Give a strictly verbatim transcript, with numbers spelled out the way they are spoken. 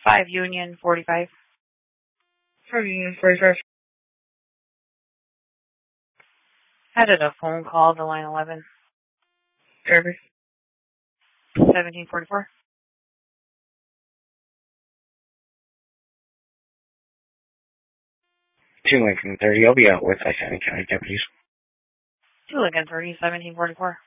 five Union forty-five. five Union forty-five. Headed a phone call to line eleven. Derby. seventeen forty-four. two Lincoln thirty. I'll be out with Lake County County deputies. two Lincoln thirty, seventeen forty-four.